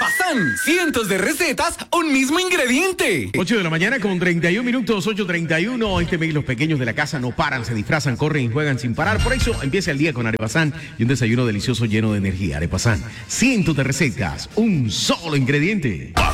Arepazán, cientos de recetas, un mismo ingrediente. 8 de la mañana con 31 minutos, 8:31. Este mes los pequeños de la casa no paran, se disfrazan, corren y juegan sin parar. Por eso empieza el día con Arepazán y un desayuno delicioso lleno de energía. Arepazán, cientos de recetas, un solo ingrediente.